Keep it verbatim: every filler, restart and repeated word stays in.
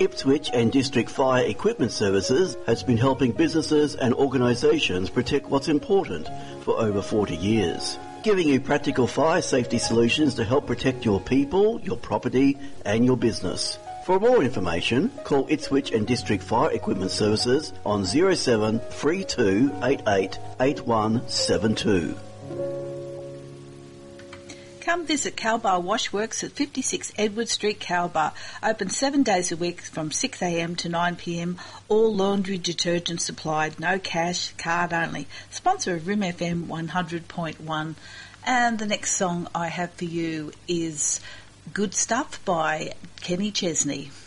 Ipswich and District Fire Equipment Services has been helping businesses and organisations protect what's important for over forty years, giving you practical fire safety solutions to help protect your people, your property and your business. For more information, call Ipswich and District Fire Equipment Services on zero seven three two eight eight eight one seven two. Come visit Calbar Washworks at fifty-six Edward Street, Calbar. Open seven days a week from six a m to nine p m. All laundry detergent supplied. No cash, card only. Sponsor of R I M F M one hundred point one. And the next song I have for you is Good Stuff by Kenny Chesney.